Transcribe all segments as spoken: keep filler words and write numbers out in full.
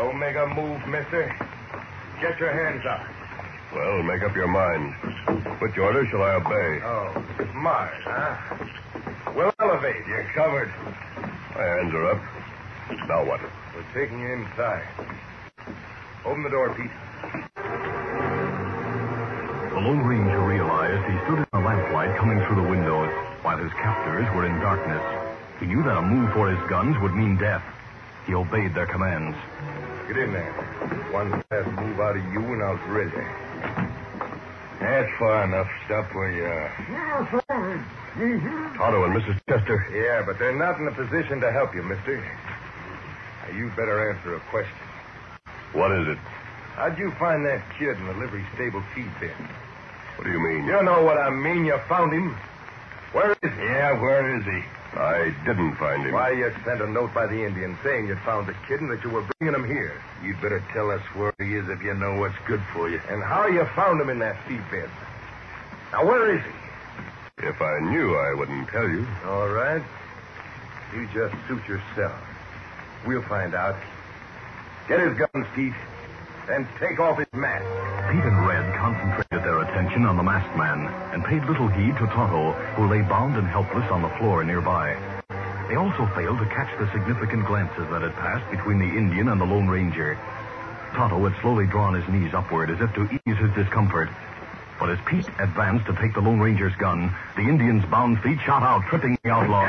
Don't make a move, mister. Get your hands up. Well, make up your mind. Which order shall I obey? Oh, Mars, huh? We'll elevate. You're covered. My hands are up. Now what? We're taking you inside. Open the door, Pete. The Lone Ranger realized he stood in the lamplight coming through the windows while his captors were in darkness. He knew that a move for his guns would mean death. He obeyed their commands. Get in there. One last move out of you and I'll drill you. That's far enough. Stop where you are. Tonto and Missus Chester. Yeah, but they're not in a position to help you, mister. Now, you better answer a question. What is it? How'd you find that kid in the livery stable feed bin? What do you mean? You know what I mean. You found him. Where is he? Yeah, where is he? I didn't find him. Why, you sent a note by the Indian saying you'd found the kid and that you were bringing him here. You'd better tell us where he is if you know what's good for you. And how you found him in that feed bin. Now, where is he? If I knew, I wouldn't tell you. All right. You just suit yourself. We'll find out. Get his guns, Pete, and take off his mask. Pete and Red concentrated their attention on the masked man and paid little heed to Tonto, who lay bound and helpless on the floor nearby. They also failed to catch the significant glances that had passed between the Indian and the Lone Ranger. Tonto had slowly drawn his knees upward as if to ease his discomfort. But as Pete advanced to take the Lone Ranger's gun, the Indian's bound feet shot out, tripping the outlaw.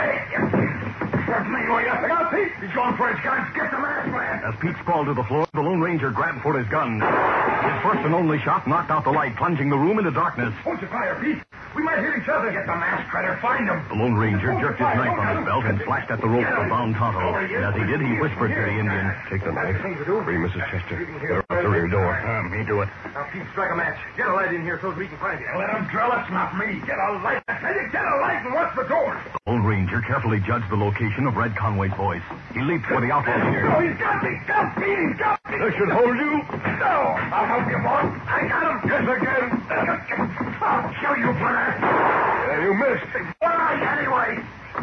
Look out, Pete! He's going for his guns. Get the masked man! As Pete sprawled to the floor, the Lone Ranger grabbed for his gun. His first and only shot knocked out the light, plunging the room into darkness. Hold your fire, Pete. We might hit each other. Get the masked critter. Find him. The Lone Ranger jerked his knife on his belt and slashed at the rope that bound Tonto. And as he did, he whispered to the Indian. Take the knife. Free Missus Chester. Get her out the rear door. Uh, me do it. Now, Pete, strike a match. Get a light in here so we can find you. Let him drill us, not me. Get a light. I tell you, get a light and watch the door. The Lone Ranger carefully judged the location of Red Conway's voice. He leaped for the outlaw here. Oh, he's got me. Got me. He's got me. This should hold you. No. I'll help you, boy. I got him. Yes, again. I'll kill you for that. Yeah, you missed. Where are you, anyway?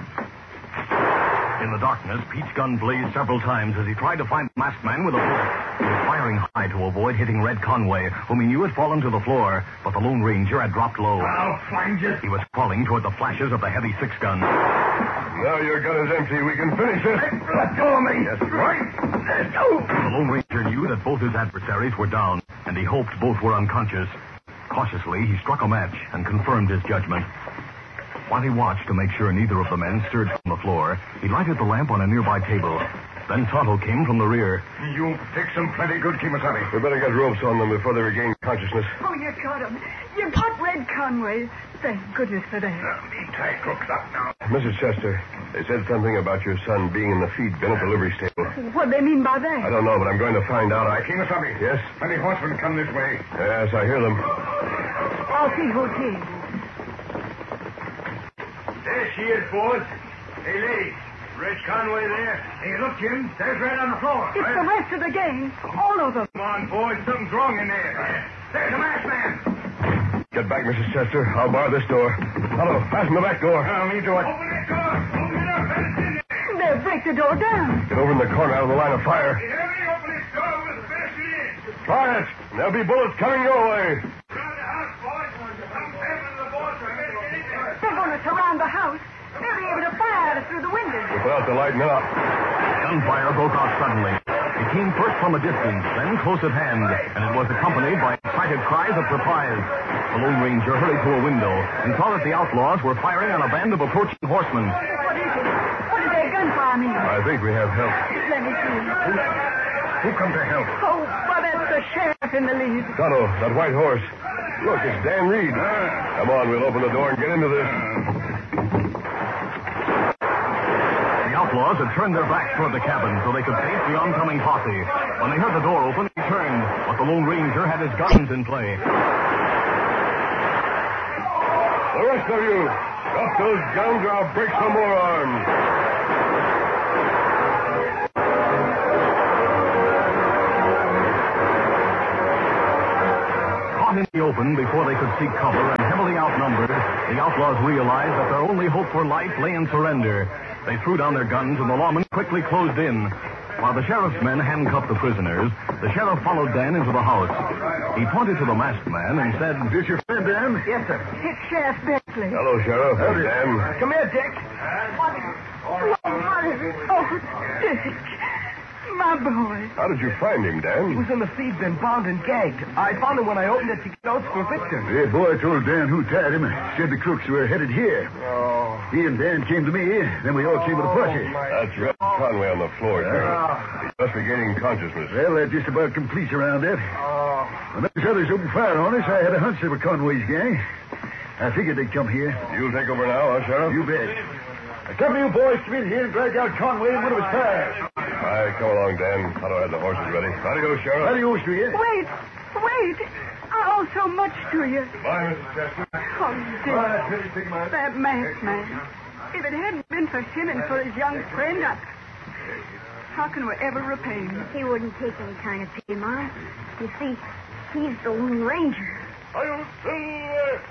In the darkness, Pete's gun blazed several times as he tried to find the masked man with a bullet. He was firing high to avoid hitting Red Conway, whom he knew had fallen to the floor, but the Lone Ranger had dropped low. I'll find you. He was crawling toward the flashes of the heavy six-gun. Now your gun is empty. We can finish this. Let go of me. Yes, right. Let go. The Lone Ranger knew that both his adversaries were down, and he hoped both were unconscious. Cautiously, he struck a match and confirmed his judgment. While he watched to make sure neither of the men stirred from the floor, he lighted the lamp on a nearby table. Then Tonto came from the rear. You fix them plenty good, Kimasabi. We better get ropes on them before they regain consciousness. Oh, you got him. You got Red Conway. Thank goodness for that. Uh, me tie crooks up now. Missus Chester, they said something about your son being in the feed bin at the livery stable. What do they mean by that? I don't know, but I'm going to find out. I... Kimasabi. Yes? Many horsemen come this way. Yes, I hear them. I'll see who it is. There she is, boys. Hey, ladies. Red Conway there. Hey, look, Jim. There's Red on the floor. It's the rest of the gang. All of them. Come on, boys. Something's wrong in there. There's a masked man. Get back, Missus Chester. I'll bar this door. Hello, fasten the back door. Now, me do it. Open that door. Open it up. Let us in there. They'll break the door down. Get over in the corner out of the line of fire. Hey, help me open this door. We'll smash it in. Try it. There'll be bullets coming your way. Surround the house, boys. I'm having the boys. I better get in there. They're going to surround the house. They'll be able to fire at us through the windows. We'll put out the light now. Gunfire broke out suddenly. It came first from a distance, then close at hand, and it was accompanied by excited cries of surprise. The Lone Ranger hurried to a window and saw that the outlaws were firing on a band of approaching horsemen. What is it? What did their gunfire mean? I think we have help. Let me see. Who come to help? Oh, well, that's the sheriff in the lead. Tonto, that white horse. Look, it's Dan Reed. Come on, we'll open the door and get into this. The outlaws had turned their backs toward the cabin so they could face the oncoming posse. When they heard the door open, he turned, but the Lone Ranger had his guns in play. The rest of you, drop those guns or I'll break some more arms. Caught in the open before they could seek cover and heavily outnumbered, the outlaws realized that their only hope for life lay in surrender. They threw down their guns and the lawmen quickly closed in. While the sheriff's men handcuffed the prisoners, the sheriff followed Dan into the house. He pointed to the masked man and said, Is this your friend, Dan? Yes, sir. It's Sheriff Beckley. Hello, Sheriff. Howdy, Dan. Come here, Dick. What? What is it? Oh, Dick. My boy. How did you find him, He Dan? was in the feed, been bound and gagged. I found him when I opened it to get notes for Victor. The boy told Dan who tied him. Said the crooks were headed here. Oh. He and Dan came to me. Then we all came to the posse. That's Red Conway on the floor, Sheriff. He must be gaining consciousness. Well, that just about completes around it. Oh. When those others opened fire on us, I had a hunch they were Conway's gang. I figured they'd come here. You'll take over now, huh, Sheriff? You bet. Come you boys come in here and drag out Conway in one of his cars. All right, come along, Dan. Tonto had the horses ready. Adios, Sheriff. Adios to you. Wait. Wait. I owe so much to you. Bye, Missus Chester. Oh, Dick. That masked man. If it hadn't been for him and for his young friend, I... how can we ever repay him? He wouldn't take any kind of pay, Mom. You see, he's the Lone Ranger. Adios, Silver.